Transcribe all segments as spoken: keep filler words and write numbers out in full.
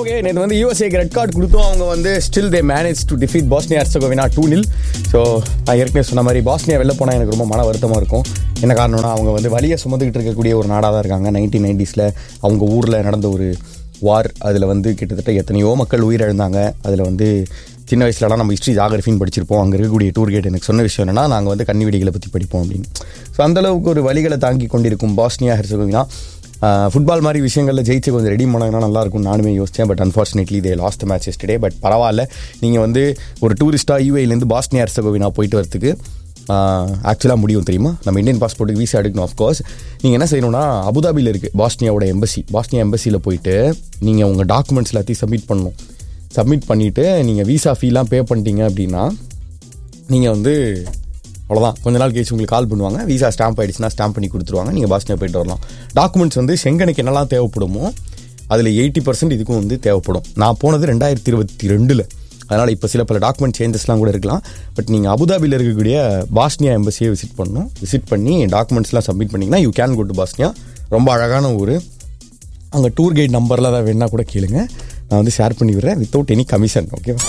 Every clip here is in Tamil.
ஓகே, நேற்று வந்து யூஎஸ்ஏக்கு ரெட் கார்டு கொடுத்தோம். அவங்க வந்து still they manage to defeat Bosnia Herzegovina two nil. So நான் ஏற்கனவே சொன்ன மாதிரி பாஸ்னியா வெளில போனால் எனக்கு ரொம்ப மன வருத்தமாக இருக்கும். என்ன காரணம்னா அவங்க வந்து வலியை சுமந்துக்கிட்டு இருக்கக்கூடிய ஒரு நாடாக தான் இருக்காங்க. நைன்டீன் நைன்டிஸில் அவங்க ஊரில் நடந்த ஒரு வார், அதில் வந்து கிட்டத்தட்ட எத்தனையோ மக்கள் உயிரிழந்தாங்க. அதில் வந்து சின்ன வயசுலலாம் நம்ம ஹிஸ்ட்ரி ஜாகிரஃபின்னு படிச்சிருப்போம். அங்கே இருக்கக்கூடிய டூர் கைட் எனக்கு சொன்ன விஷயம் என்னன்னா, நாங்கள் வந்து கன்னிவெடிகளை பற்றி படிப்போம் அப்படின்னு. ஸோ அந்தளவுக்கு ஒரு வலிகளை தாங்கி கொண்டிருக்கும் பாஸ்னியா ஹெர்சகோவினா ஃபுட்பால் மாதிரி விஷயங்களில் ஜெயிச்சு கொஞ்சம் ரெடி பண்ணாங்கன்னா நல்லாயிருக்கும் நானுமே யோசித்தேன். But unfortunately they lost match yesterday. But பரவாயில்ல, நீங்கள் வந்து ஒரு டூரிஸ்ட்டாக யூஏலேருந்து பாஸ்னியா ஹெர்சகோவினா போயிட்டு வரதுக்கு ஆக்சுவலாக முடியும் தெரியுமா? நம்ம இந்தியன் பாஸ்போர்ட்டுக்கு வீசா எடுக்கணும். ஆஃப்கோர்ஸ் நீங்கள் என்ன செய்யணும்னா, அபுதாபியில் இருக்குது பாஸ்னியாவோட எம்பசி. பாஸ்னியா எம்பசியில் போயிட்டு நீங்கள் உங்கள் டாக்குமெண்ட்ஸ் எல்லாத்தையும் சப்மிட் பண்ணணும். சப்மிட் பண்ணிவிட்டு நீங்கள் வீசா ஃபீலாம் பே பண்ணிட்டீங்க அப்படின்னா நீங்கள் வந்து அவ்வளோதான், கொஞ்ச நாள் கழிச்சு உங்களுக்கு கால் பண்ணுவாங்க. வீசா ஸ்டாம்ப் ஆகிடுச்சுன்னா ஸ்டாம்ப் பண்ணி கொடுத்துருவாங்க. நீங்கள் பாஸ்னியா போயிட்டு வரலாம். டாக்குமெண்ட்ஸ் வந்து செங்கனுக்கு என்னெல்லாம் தேவைப்படுமோ அதில் எயிட்டி பர்சன்ட் இதுக்கும் வந்து தேவைப்படும். நான் போனது ரெண்டாயிரத்தி இருபத்தி ரெண்டில், அதனால் இப்போ சில பல டாக்குமெண்ட் சேஞ்சஸ்லாம் கூட இருக்கலாம். பட் நீங்கள் அபுதாபியில் இருக்கக்கூடிய பாஸ்னியா எம்பசியை விசிட் பண்ணணும். விசிட் பண்ணி டாக்குமெண்ட்ஸ்லாம் சப்மிட் பண்ணிங்கன்னா you can go to Bosnia. ரொம்ப அழகான ஊர். அங்கே டூர் கைட் நம்பரில் தான் வேணா கூட கேளுங்க, நான் வந்து ஷேர் பண்ணி விடுறேன் வித்தவுட் எனி கமிஷன். ஓகேவா?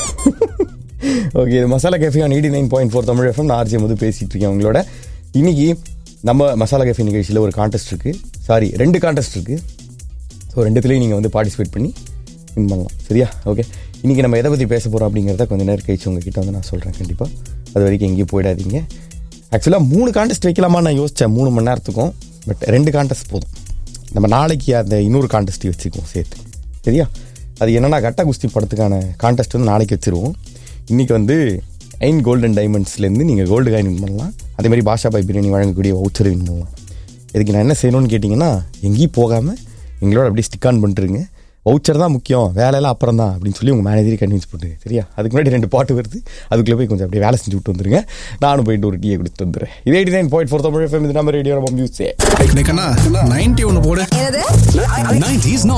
ஓகே, இது masala cafe on eighty nine point four Tamil FM. நான் ஆர்ஜே வந்து பேசிகிட்டு இருக்கேன் உங்களோட. இன்றைக்கி நம்ம மசாலா கேஃபே நிகழ்ச்சியில் ஒரு கான்டெஸ்ட் இருக்குது. சாரி, ரெண்டு கான்டெஸ்ட் இருக்குது. ஸோ ரெண்டுத்துலேயும் நீங்கள் வந்து பார்ட்டிசிபேட் பண்ணி வின் பண்ணலாம். சரியா? ஓகே, இன்றைக்கி நம்ம எதை பற்றி பேச போகிறோம் அப்படிங்கிறத கொஞ்சம் நேரம் கழிச்சு உங்ககிட்ட வந்து நான் சொல்கிறேன். கண்டிப்பாக அது வரைக்கும் எங்கேயும் போயிடாதீங்க. ஆக்சுவலாக மூணு கான்டெஸ்ட் வைக்கலாமா நான் யோசித்தேன் மூணு மணி நேரத்துக்கும். பட் ரெண்டு கான்டெஸ்ட் போதும். நம்ம நாளைக்கு அந்த இன்னொரு கான்டெஸ்ட் வச்சுக்குவோம் சேர்த்து. சரியா? அது என்னென்னா, கட்ட குஸ்தி படத்துக்கான கான்டெஸ்ட் வந்து நாளைக்கு வச்சுருவோம். இன்றைக்கி வந்து ஐன் கோல்டு அண்ட் டைமண்ட்ஸ்லேருந்து நீங்கள் கோல்டு காயின் வின் பண்ணலாம். அதேமாதிரி பாஷா பாய் பிரியாணி வழங்கக்கூடிய வவுச்சர் வின் பண்ணலாம். இதுக்கு நான் என்ன செய்யணும்னு கேட்டிங்கன்னா, எங்கேயும் போகாமல் எங்களோட அப்படியே ஸ்டிக் ஆன் பண்ணிட்டுருங்க. வவுச்சர் தான் முக்கியம், வேலையெல்லாம் அப்புறம் தான் அப்படின்னு சொல்லி உங்கள் மேனேஜரை கன்வின்ஸ் பண்ணுங்க. சரியா? அதுக்கு முன்னாடி ரெண்டு பாட்டு வருது, அதுக்குள்ளே போய் கொஞ்சம் அப்படியே வேலை செஞ்சு விட்டு வந்துருங்க. நானும் போயிட்டு ஒரு டீயை கொடுத்துட்டு வந்துடுறேன். இது eighty nine point four Tamil FM. இது நம்ம ரேடியோ நம்ம மியூசிக் நைன்டி ஒன்று போடு. நைன்டீஸ்